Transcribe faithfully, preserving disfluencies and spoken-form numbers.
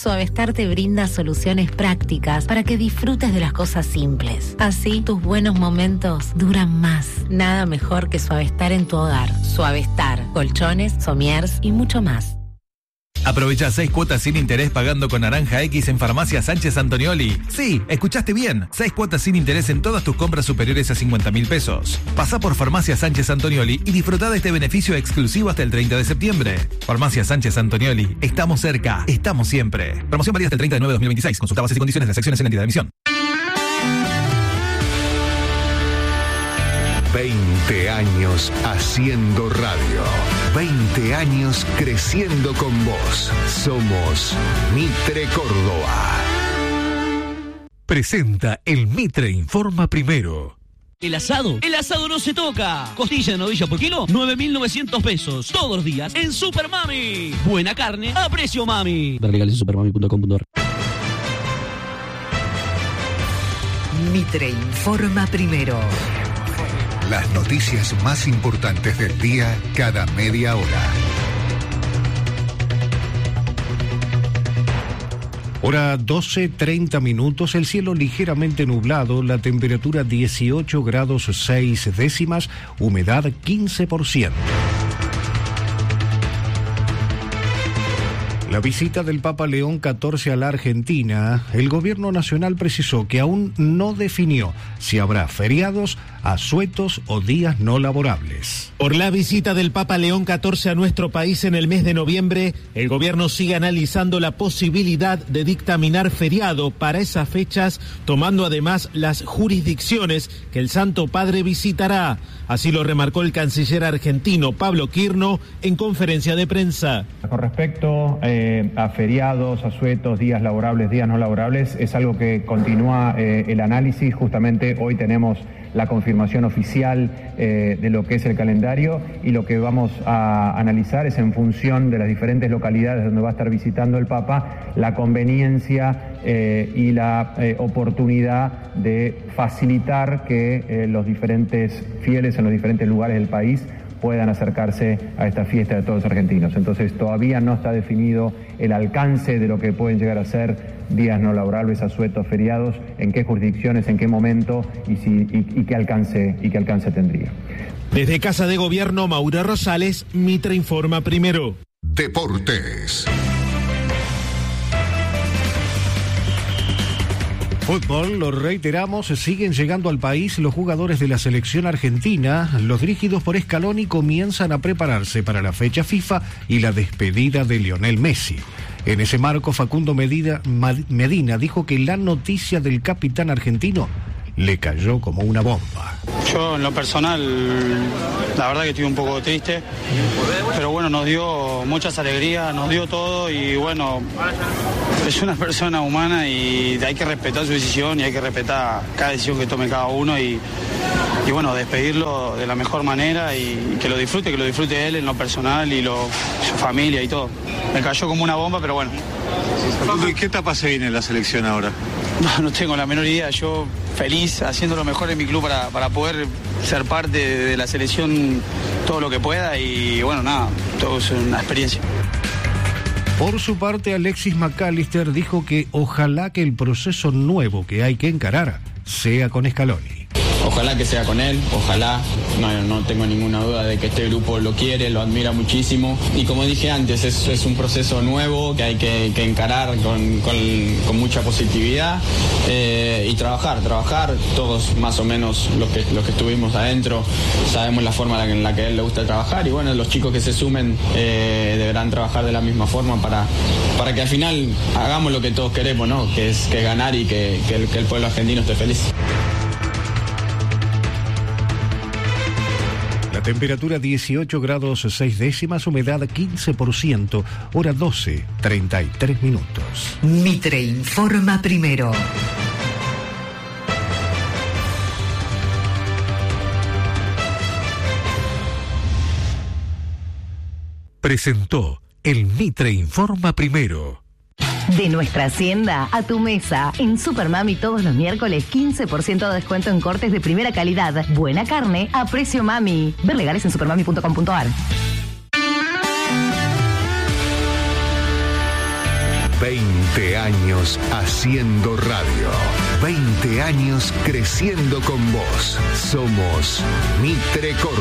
Suavestar te brinda soluciones prácticas para que disfrutes de las cosas simples. Así, tus buenos momentos duran más. Nada mejor que Suavestar en tu hogar. Suavestar, colchones, somiers y mucho más. Aprovecha seis cuotas sin interés pagando con Naranja X en Farmacia Sánchez Antonioli. Sí, escuchaste bien. Seis cuotas sin interés en todas tus compras superiores a cincuenta mil pesos. Pasá por Farmacia Sánchez Antonioli y disfrutá de este beneficio exclusivo hasta el treinta de septiembre. Farmacia Sánchez Antonioli. Estamos cerca. Estamos siempre. Promoción válida hasta el treinta de noviembre de dos mil veintiséis. Consulta bases y condiciones de las acciones en la entidad de emisión. veinte años haciendo radio. veinte años creciendo con vos. Somos Mitre Córdoba. Presenta el Mitre Informa Primero. El asado, el asado no se toca. Costilla de novilla por kilo, nueve mil novecientos pesos. Todos los días en Super Mami. Buena carne a precio mami. Ver legales en supermami punto com punto ar. Mitre Informa Primero. Las noticias más importantes del día cada media hora. Hora doce, treinta minutos, el cielo ligeramente nublado, la temperatura dieciocho grados seis décimas, humedad quince por ciento. La visita del Papa León catorce a la Argentina, el gobierno nacional precisó que aún no definió si habrá feriados, asuetos o días no laborables. Por la visita del Papa León catorce a nuestro país en el mes de noviembre, el gobierno sigue analizando la posibilidad de dictaminar feriado para esas fechas, tomando además las jurisdicciones que el Santo Padre visitará. Así lo remarcó el canciller argentino Pablo Quirno en conferencia de prensa. Con respecto eh, a feriados, asuetos, días laborables, días no laborables, es algo que continúa eh, el análisis. Justamente hoy tenemos la confirmación oficial eh, de lo que es el calendario, y lo que vamos a analizar es, en función de las diferentes localidades donde va a estar visitando el Papa, la conveniencia eh, y la eh, oportunidad de facilitar que eh, los diferentes fieles en los diferentes lugares del país puedan acercarse a esta fiesta de todos los argentinos. Entonces todavía no está definido el alcance de lo que pueden llegar a ser días no laborables, asuetos, feriados, en qué jurisdicciones, en qué momento y, si, y, y qué alcance y qué alcance tendría. Desde Casa de Gobierno, Maura Rosales, Mitre Informa Primero. Deportes. Fútbol, lo reiteramos, siguen llegando al país los jugadores de la selección argentina. Los dirigidos por Scaloni comienzan a prepararse para la fecha FIFA y la despedida de Lionel Messi. En ese marco, Facundo Medina, Medina dijo que la noticia del capitán argentino le cayó como una bomba. Yo, en lo personal, la verdad que estoy un poco triste, pero bueno, nos dio muchas alegrías, nos dio todo, y bueno, es una persona humana y hay que respetar su decisión y hay que respetar cada decisión que tome cada uno, y, y bueno, despedirlo de la mejor manera y que lo disfrute, que lo disfrute él en lo personal y lo, su familia y todo. Me cayó como una bomba, pero bueno. ¿En qué etapa se viene la selección ahora? No, no tengo la menor idea. Yo feliz haciendo lo mejor en mi club para, para poder ser parte de la selección todo lo que pueda, y bueno, nada, todo es una experiencia. Por su parte, Alexis McAllister dijo que ojalá que el proceso nuevo que hay que encarar sea con Scaloni. Ojalá que sea con él, ojalá, no, no tengo ninguna duda de que este grupo lo quiere, lo admira muchísimo, y como dije antes, es, es un proceso nuevo que hay que, que encarar con, con, con mucha positividad eh, y trabajar, trabajar, todos más o menos los que, los que estuvimos adentro sabemos la forma en la que a él le gusta trabajar, y bueno, los chicos que se sumen eh, deberán trabajar de la misma forma para, para que al final hagamos lo que todos queremos, ¿no? Que es que ganar y que, que, el, que el pueblo argentino esté feliz. Temperatura dieciocho grados seis décimas, humedad quince por ciento, hora doce, treinta y tres minutos. Mitre Informa Primero. Presentó el Mitre Informa Primero. De nuestra hacienda a tu mesa. En Supermami todos los miércoles quince por ciento de descuento en cortes de primera calidad. Buena carne a precio mami. Ver legales en supermami punto com punto ar. veinte años haciendo radio. veinte años creciendo con vos. Somos Mitre Córdoba.